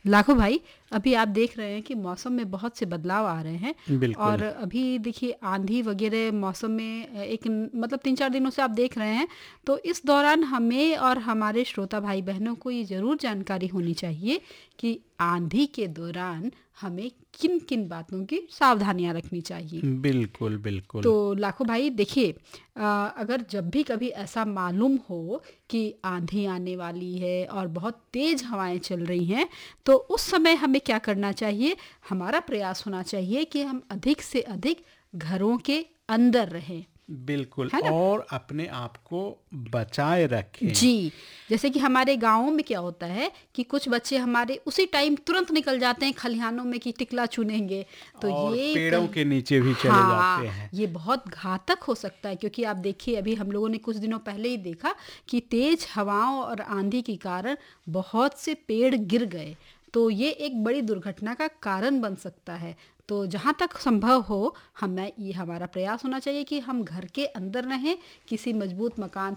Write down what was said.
लाखों भाई, अभी आप देख रहे हैं कि मौसम में बहुत से बदलाव आ रहे हैं। बिल्कुल। और अभी देखिए आंधी वगैरह मौसम में एक मतलब 3-4 दिनों से आप देख रहे हैं। तो इस दौरान हमें और हमारे श्रोता भाई बहनों को ये ज़रूर जानकारी होनी चाहिए कि आंधी के दौरान हमें किन किन बातों की सावधानियां रखनी चाहिए। बिल्कुल बिल्कुल। तो लाखों भाई देखिए, अगर जब भी कभी ऐसा मालूम हो कि आंधी आने वाली है और बहुत तेज हवाएं चल रही हैं, तो उस समय हमें क्या करना चाहिए? हमारा प्रयास होना चाहिए कि हम अधिक से अधिक घरों के अंदर रहें, बिल्कुल, है ना? और अपने आप को बचाए रखें। जी, जैसे कि हमारे गाँव में क्या होता है कि कुछ बच्चे हमारे उसी टाइम तुरंत निकल जाते हैं खलिहानों में कि टिकला चुनेंगे। तो और ये पेड़ों के नीचे भी चले हाँ, जाते हैं। ये बहुत घातक हो सकता है, क्योंकि आप देखिए अभी हम लोगों ने कुछ दिनों पहले ही देखा कि तेज हवाओं और आंधी के कारण बहुत से पेड़ गिर गए। तो ये एक बड़ी दुर्घटना का कारण बन सकता है। तो जहाँ तक संभव हो, हमें ये हमारा प्रयास होना चाहिए कि हम घर के अंदर रहें, किसी मजबूत मकान